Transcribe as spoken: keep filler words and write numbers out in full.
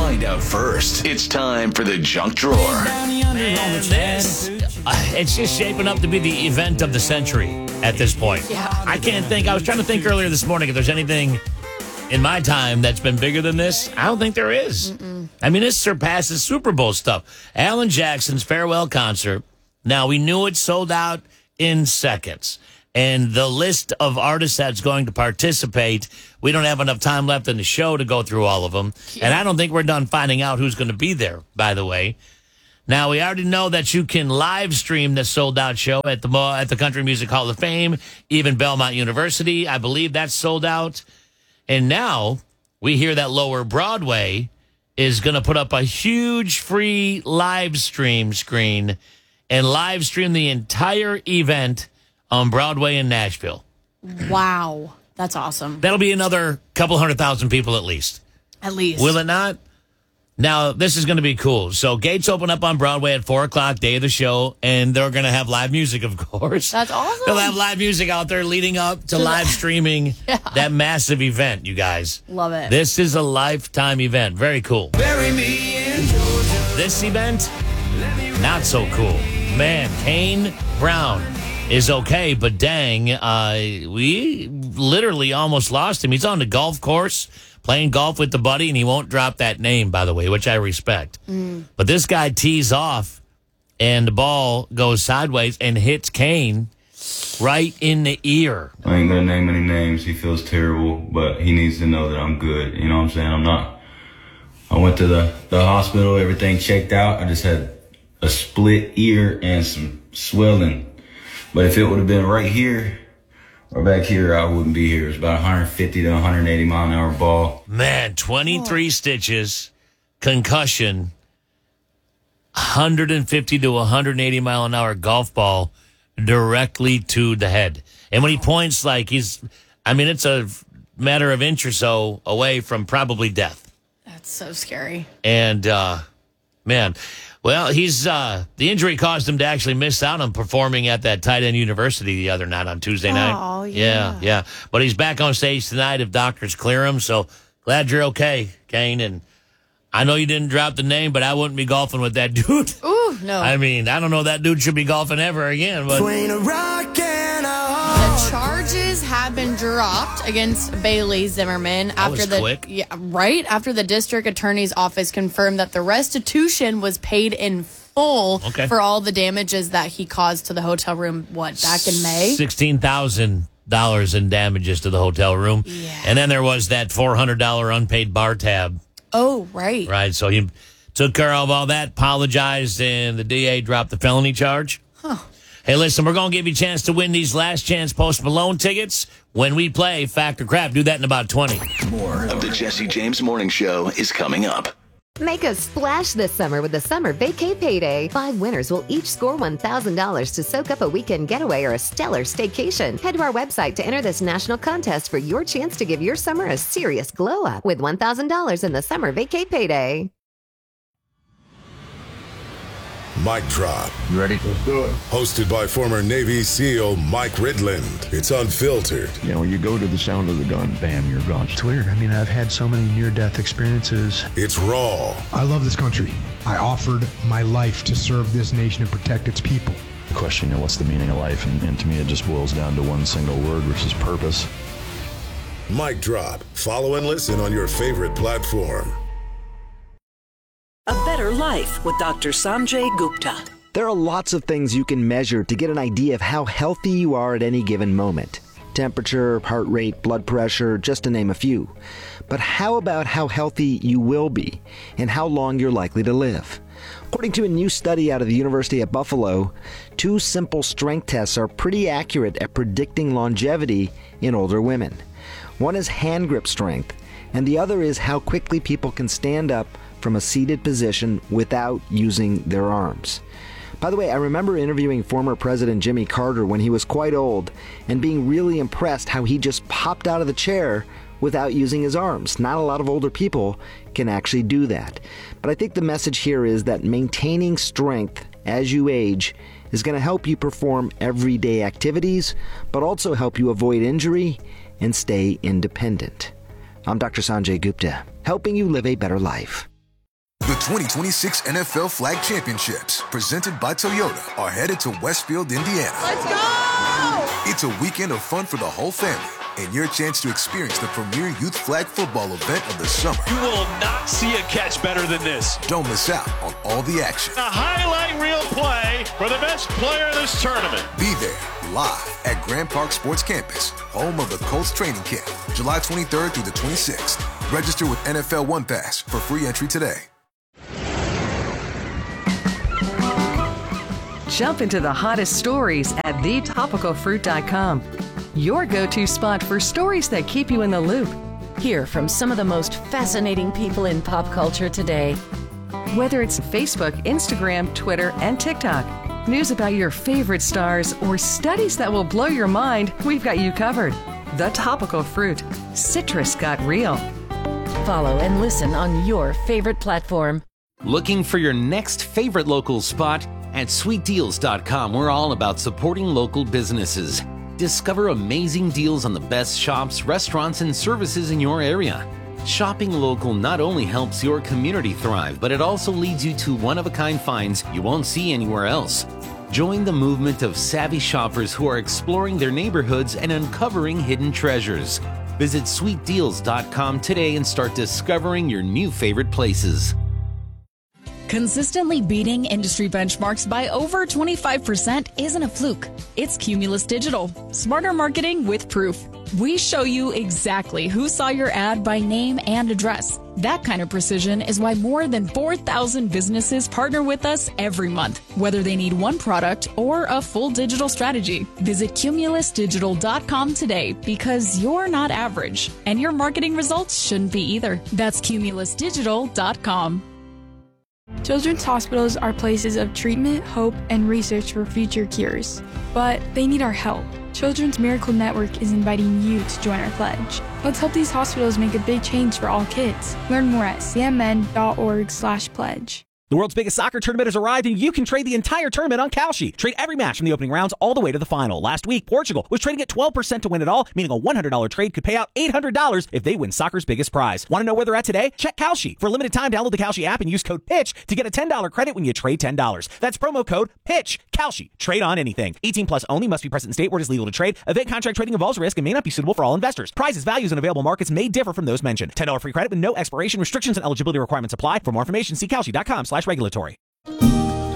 Find out first. It's time for the junk drawer. Man, this, uh, it's just shaping up to be the event of the century at this point. Yeah. I can't think. I was trying to think earlier this morning if there's anything in my time that's been bigger than this. I don't think there is. Mm-mm. I mean, this surpasses Super Bowl stuff. Alan Jackson's farewell concert. Now, we knew it sold out in seconds. And the list of artists that's going to participate, we don't have enough time left in the show to go through all of them. Yeah. And I don't think we're done finding out who's going to be there, by the way. Now, we already know that you can live stream this sold-out show at the at the Country Music Hall of Fame, even Belmont University. I believe that's sold out. And now we hear that Lower Broadway is going to put up a huge free live stream screen and live stream the entire event on Broadway in Nashville. Wow. That's awesome. That'll be another couple hundred thousand people at least. At least. Will it not? Now, this is going to be cool. So gates open up on Broadway at four o'clock, day of the show, and they're going to have live music, of course. That's awesome. They'll have live music out there leading up to live streaming yeah. that massive event, you guys. Love it. This is a lifetime event. Very cool. Bury me in Georgia. This event, not so cool. Man, Kane Brown is okay, but dang, uh, we literally almost lost him. He's on the golf course playing golf with the buddy, and he won't drop that name, by the way, which I respect. Mm. But this guy tees off, and the ball goes sideways and hits Kane right in the ear. I ain't gonna name any names. He feels terrible, but he needs to know that I'm good. You know what I'm saying? I'm not. I went to the, the hospital, everything checked out. I just had a split ear and some swelling. But if it would have been right here or back here, I wouldn't be here. It's about one fifty to one eighty mile an hour ball. Man, twenty-three oh. stitches, concussion, one fifty to one eighty mile an hour golf ball directly to the head. And when he points, like he's, I mean, it's a matter of inch or so away from probably death. That's so scary. And, uh, man, well, he's uh, the injury caused him to actually miss out on performing at that tight end university the other night on Tuesday night. Oh, yeah. Yeah, yeah. But he's back on stage tonight if doctors clear him. So glad you're okay, Kane. And I know you didn't drop the name, but I wouldn't be golfing with that dude. Ooh, no. I mean, I don't know that dude should be golfing ever again. But a rock and a the charges have been dropped against Bailey Zimmerman that after was the quick. yeah right after the district attorney's office confirmed that the restitution was paid in full okay. for all the damages that he caused to the hotel room. What, back in May? Sixteen thousand dollars in damages to the hotel room, yeah. And then there was that four hundred dollar unpaid bar tab. Oh, right. Right, so he took care of all that, apologized, and the D A dropped the felony charge. Huh. Hey, listen, we're going to give you a chance to win these last chance Post Malone tickets when we play Fact or Crap. Do that in about twenty. More of the Jesse James Morning Show is coming up. Make a splash this summer with the Summer Vacay Payday. Five winners will each score one thousand dollars to soak up a weekend getaway or a stellar staycation. Head to our website to enter this national contest for your chance to give your summer a serious glow up with one thousand dollars in the Summer Vacay Payday. Mic Drop. You ready? Let's do it. Hosted by former Navy SEAL Mike Ridland. It's unfiltered. You know, you go to the sound of the gun, bam, you're gone. It's weird. I mean, I've had so many near-death experiences. It's raw. I love this country. I offered my life to serve this nation and protect its people. The question, you know, what's the meaning of life? And, and to me, it just boils down to one single word, which is purpose. Mic Drop. Follow and listen on your favorite platform. A Better Life with Doctor Sanjay Gupta. There are lots of things you can measure to get an idea of how healthy you are at any given moment. Temperature, heart rate, blood pressure, just to name a few. But how about how healthy you will be and how long you're likely to live? According to a new study out of the University at Buffalo, two simple strength tests are pretty accurate at predicting longevity in older women. One is hand grip strength, and the other is how quickly people can stand up from a seated position without using their arms. By the way, I remember interviewing former President Jimmy Carter when he was quite old and being really impressed how he just popped out of the chair without using his arms. Not a lot of older people can actually do that. But I think the message here is that maintaining strength as you age is going to help you perform everyday activities, but also help you avoid injury and stay independent. I'm Doctor Sanjay Gupta, helping you live a better life. The twenty twenty-six N F L Flag Championships, presented by Toyota, are headed to Westfield, Indiana. Let's go! It's a weekend of fun for the whole family and your chance to experience the premier youth flag football event of the summer. You will not see a catch better than this. Don't miss out on all the action. A highlight reel play for the best player in this tournament. Be there live at Grand Park Sports Campus, home of the Colts training camp, July twenty-third through the twenty-sixth. Register with N F L One Pass for free entry today. Jump into the hottest stories at the topical fruit dot com. Your go-to spot for stories that keep you in the loop. Hear from some of the most fascinating people in pop culture today. Whether it's Facebook, Instagram, Twitter, and TikTok, news about your favorite stars, or studies that will blow your mind, we've got you covered. The Topical Fruit. Citrus got real. Follow and listen on your favorite platform. Looking for your next favorite local spot? At sweet deals dot com, we're all about supporting local businesses. Discover amazing deals on the best shops, restaurants, and services in your area. Shopping local not only helps your community thrive, but it also leads you to one-of-a-kind finds you won't see anywhere else. Join the movement of savvy shoppers who are exploring their neighborhoods and uncovering hidden treasures. Visit sweet deals dot com today and start discovering your new favorite places. Consistently beating industry benchmarks by over twenty-five percent isn't a fluke. It's Cumulus Digital. Smarter marketing with proof. We show you exactly who saw your ad by name and address. That kind of precision is why more than four thousand businesses partner with us every month, whether they need one product or a full digital strategy. Visit cumulus digital dot com today because you're not average, and your marketing results shouldn't be either. That's cumulus digital dot com. Children's hospitals are places of treatment, hope, and research for future cures. But they need our help. Children's Miracle Network is inviting you to join our pledge. Let's help these hospitals make a big change for all kids. Learn more at c m n dot org slash pledge. The world's biggest soccer tournament has arrived, and you can trade the entire tournament on Kalshi. Trade every match from the opening rounds all the way to the final. Last week, Portugal was trading at twelve percent to win it all, meaning a one hundred dollars trade could pay out eight hundred dollars if they win soccer's biggest prize. Want to know where they're at today? Check Kalshi. For a limited time, download the Kalshi app and use code PITCH to get a ten dollars credit when you trade ten dollars. That's promo code PITCH. Kalshi. Trade on anything. eighteen plus only. Must be present in state where it is legal to trade. Event contract trading involves risk and may not be suitable for all investors. Prizes, values, and available markets may differ from those mentioned. ten dollars free credit with no expiration. Restrictions and eligibility requirements apply. For more information, see Kalshi dot com slash regulatory.